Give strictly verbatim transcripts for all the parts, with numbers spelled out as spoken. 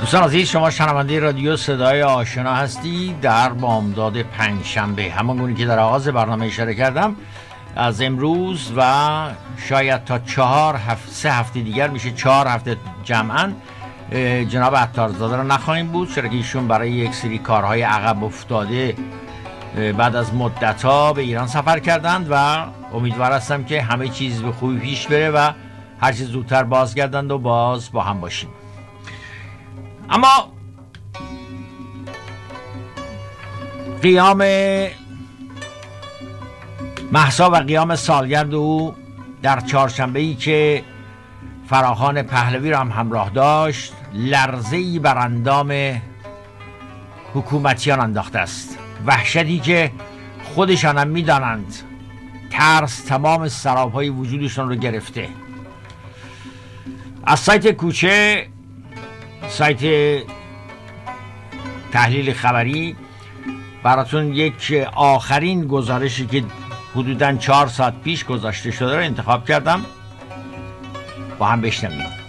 دوستان عزیز، شما شنونده رادیو صدای آشنا هستی در بامداد پنجشنبه. همون گونه که در آغاز برنامه اشاره کردم، از امروز و شاید تا چهار هفته سه هفته دیگر میشه چهار هفته جمعاً جناب عطارزاده رو نخواهیم بود، چرا که ایشون برای یک سری کارهای عقب افتاده بعد از مدت‌ها به ایران سفر کردند و امیدوار هستم که همه چیز به خوبی پیش بره و هر چیز زودتر بازگردند و باز با هم باشیم. اما قیام مهسا و قیام سالگرد او در چهارشنبه‌ای که فراخوان پهلوی را هم همراه داشت، لرزه‌ای بر اندام حکومتیان انداخته است. وحشتی که خودشان هم می‌دانند ترس تمام سراب‌های وجودشان رو گرفته. از سایت کوچه، سایت تحلیل خبری، براتون یک آخرین گزارشی که حدوداً چهار ساعت پیش گذاشته شده رو انتخاب کردم، با هم بشنویم.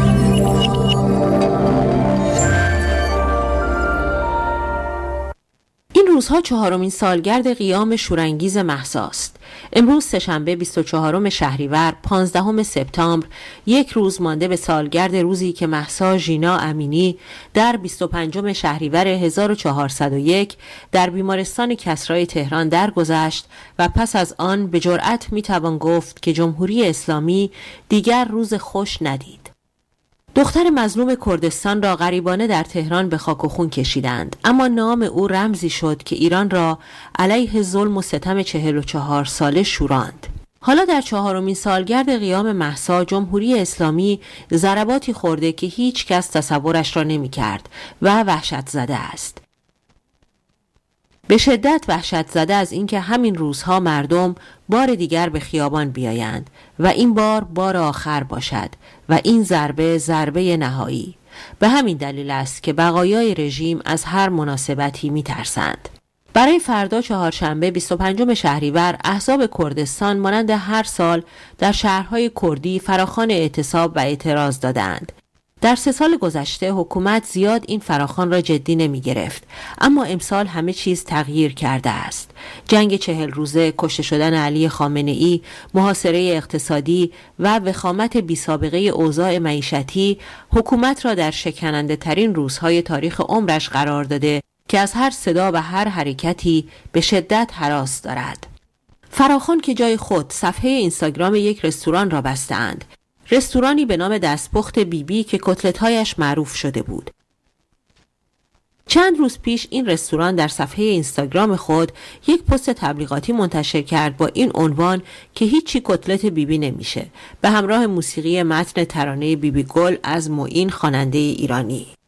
این روزها چهارمین سالگرد قیام شورانگیز مهساست. امروز سه‌شنبه بیست و چهارم شهریور، پانزدهم سپتامبر، یک روز مانده به سالگرد روزی که مهسا ژینا امینی در بیست و پنجم شهریور هزار و چهارصد و یک در بیمارستان کسرای تهران درگذشت و پس از آن به جرأت میتوان گفت که جمهوری اسلامی دیگر روز خوش ندید. دختر مظلوم کردستان را غریبانه در تهران به خاک و خون کشیدند، اما نام او رمزی شد که ایران را علیه ظلم و ستم چهل و چهار ساله شوراند. حالا در چهارمین سالگرد قیام مهسا، جمهوری اسلامی ضرباتی خورده که هیچ کس تصورش را نمی کرد و وحشت زده است. به شدت وحشت زده از اینکه همین روزها مردم بار دیگر به خیابان بیایند و این بار بار آخر باشد و این ضربه ضربه نهایی. به همین دلیل است که بقایای رژیم از هر مناسبتی می ترسند. برای فردا چهارشنبه بیست و پنجم شهریور، احزاب کردستان مانند هر سال در شهرهای کردی فراخوان اعتصاب و اعتراض دادند. در سه سال گذشته حکومت زیاد این فراخوان را جدی نمی گرفت، اما امسال همه چیز تغییر کرده است. جنگ چهل روزه، کشته شدن علی خامنه‌ای، محاصره اقتصادی و وخامت بی سابقه اوضاع معیشتی حکومت را در شکننده ترین روزهای تاریخ عمرش قرار داده که از هر صدا و هر حرکتی به شدت هراس دارد. فراخوان که جای خود صفحه اینستاگرام یک رستوران را بستند، رستورانی به نام دستپخت بی بی که کتلت‌هایش معروف شده بود. چند روز پیش این رستوران در صفحه اینستاگرام خود یک پست تبلیغاتی منتشر کرد با این عنوان که هیچی کتلت بی بی نمیشه، به همراه موسیقی متن ترانه بی بی گل از معین خواننده ایرانی.